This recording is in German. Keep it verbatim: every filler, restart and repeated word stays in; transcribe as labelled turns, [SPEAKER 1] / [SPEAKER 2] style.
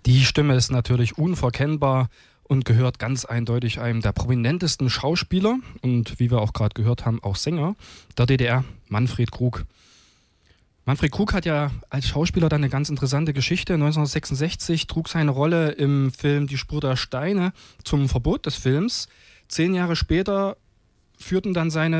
[SPEAKER 1] Die Stimme ist natürlich unverkennbar und gehört ganz eindeutig einem der prominentesten Schauspieler und wie wir auch gerade gehört haben, auch Sänger der D D R, Manfred Krug. Manfred Krug hat ja als Schauspieler dann eine ganz interessante Geschichte. neunzehnhundertsechsundsechzig trug seine Rolle im Film Die Spur der Steine zum Verbot des Films. Zehn Jahre später führten dann seine